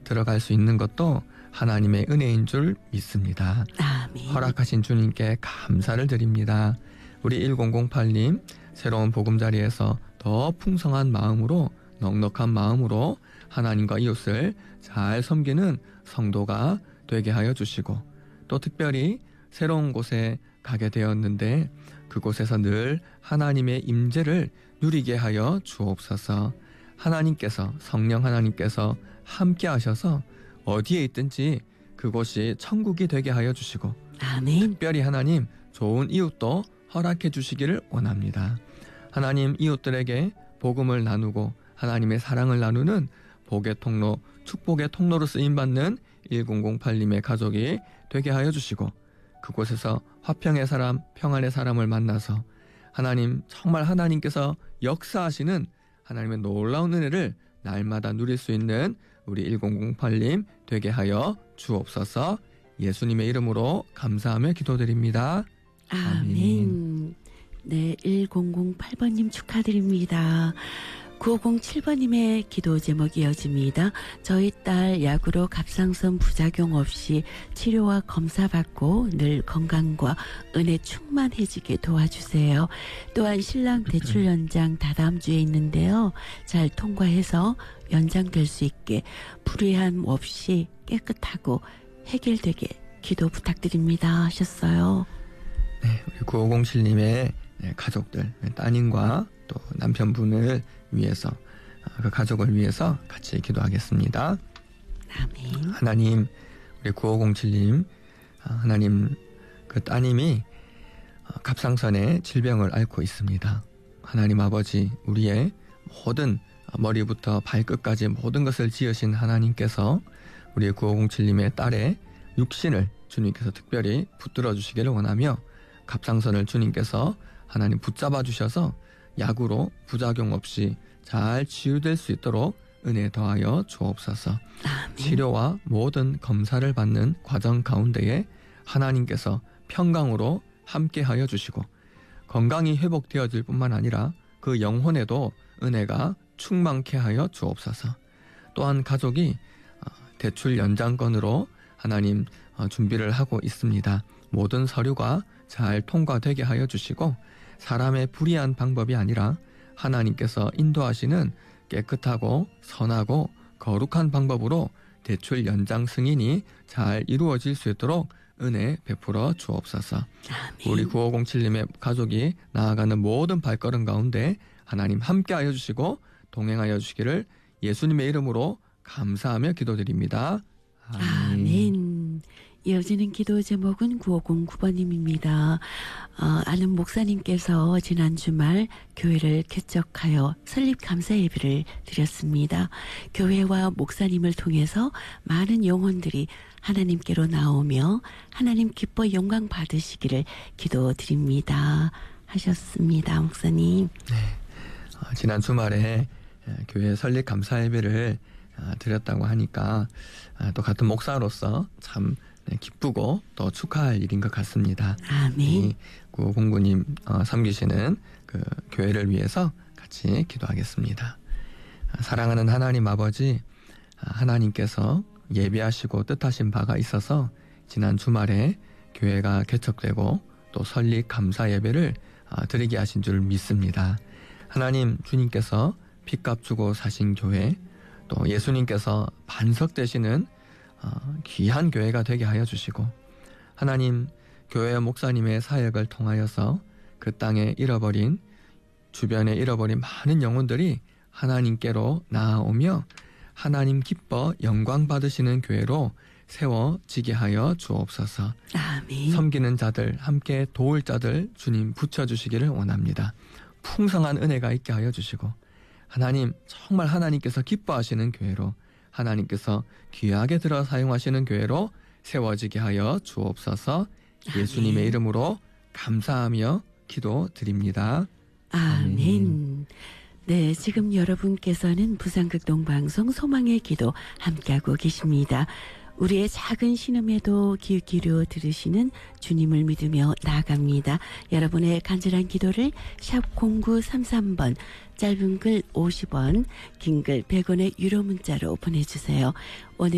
들어갈 수 있는 것도 하나님의 은혜인 줄 믿습니다. 아멘. 허락하신 주님께 감사를 드립니다. 우리 1008님 새로운 보금자리에서 더 풍성한 마음으로 넉넉한 마음으로 하나님과 이웃을 잘 섬기는 성도가 되게 하여 주시고 또 특별히 새로운 곳에 가게 되었는데 그곳에서 늘 하나님의 임재를 누리게 하여 주옵소서. 하나님께서 성령 하나님께서 함께 하셔서 어디에 있든지 그곳이 천국이 되게 하여 주시고 아멘. 특별히 하나님 좋은 이웃도 허락해 주시기를 원합니다. 하나님 이웃들에게 복음을 나누고 하나님의 사랑을 나누는 복의 통로, 축복의 통로로 쓰임받는 1008님의 가족이 되게 하여 주시고 그곳에서 화평의 사람, 평안의 사람을 만나서 하나님 정말 하나님께서 역사하시는 하나님의 놀라운 은혜를 날마다 누릴 수 있는 우리 1008님 되게 하여 주옵소서. 예수님의 이름으로 감사하며 기도드립니다. 아멘. 네, 1008번님 축하드립니다. 9507번님의 기도 제목이 이어집니다. 저희 딸 약으로 갑상선 부작용 없이 치료와 검사 받고 늘 건강과 은혜 충만해지게 도와주세요. 또한 신랑 대출 연장 다다음 주에 있는데요. 잘 통과해서 연장될 수 있게 불의함 없이 깨끗하고 해결되게 기도 부탁드립니다 하셨어요. 네, 우리 9507님의 가족들, 따님과 또 남편분을 위해서 그 가족을 위해서 같이 기도하겠습니다. 아멘. 하나님, 우리 9507님, 하나님 그 따님이 갑상선의 질병을 앓고 있습니다. 하나님 아버지, 우리의 모든 머리부터 발끝까지 모든 것을 지으신 하나님께서 우리 9507님의 딸의 육신을 주님께서 특별히 붙들어 주시기를 원하며 갑상선을 주님께서 하나님 붙잡아 주셔서 약으로 부작용 없이 잘 치유될 수 있도록 은혜 더하여 주옵소서. 아멘. 치료와 모든 검사를 받는 과정 가운데에 하나님께서 평강으로 함께하여 주시고 건강이 회복되어질 뿐만 아니라 그 영혼에도 은혜가 충만케 하여 주옵소서. 또한 가족이 대출 연장건으로 하나님 준비를 하고 있습니다. 모든 서류가 잘 통과되게 하여 주시고 사람의 불의한 방법이 아니라 하나님께서 인도하시는 깨끗하고 선하고 거룩한 방법으로 대출 연장 승인이 잘 이루어질 수 있도록 은혜 베풀어 주옵소서. 아멘. 우리 9507님의 가족이 나아가는 모든 발걸음 가운데 하나님 함께하여 주시고 동행하여 주시기를 예수님의 이름으로 감사하며 기도드립니다. 아멘. 이어지는 기도 제목은 9509번님입니다. 아는 목사님께서 지난 주말 교회를 개척하여 설립 감사 예배를 드렸습니다. 교회와 목사님을 통해서 많은 영혼들이 하나님께로 나오며 하나님 기뻐 영광 받으시기를 기도드립니다 하셨습니다. 목사님. 네, 지난 주말에 교회 설립 감사 예배를 드렸다고 하니까 또 같은 목사로서 참 기쁘고 또 축하할 일인 것 같습니다. 아멘. 구공구님 섬기시는 그 교회를 위해서 같이 기도하겠습니다. 사랑하는 하나님 아버지, 하나님께서 예비하시고 뜻하신 바가 있어서 지난 주말에 교회가 개척되고 또 설립 감사 예배를 드리게 하신 줄 믿습니다. 하나님 주님께서 핏값 주고 사신 교회, 또 예수님께서 반석 되시는 귀한 교회가 되게 하여 주시고 하나님 교회 목사님의 사역을 통하여서 그 땅에 잃어버린 주변에 잃어버린 많은 영혼들이 하나님께로 나아오며 하나님 기뻐 영광 받으시는 교회로 세워지게 하여 주옵소서. 아멘. 섬기는 자들 함께 도울 자들 주님 붙여주시기를 원합니다. 풍성한 은혜가 있게 하여 주시고 하나님 정말 하나님께서 기뻐하시는 교회로 하나님께서 귀하게 들어 사용하시는 교회로 세워지게 하여 주옵소서. 예수님의 이름으로 감사하며 기도드립니다. 아멘. 네, 지금 여러분께서는 부산극동방송 소망의 기도 함께하고 계십니다. 우리의 작은 신음에도 귀 기울여 들으시는 주님을 믿으며 나아갑니다. 여러분의 간절한 기도를 샵 0933번, 짧은 글 50원, 긴 글 100원의 유료 문자로 보내주세요. 오늘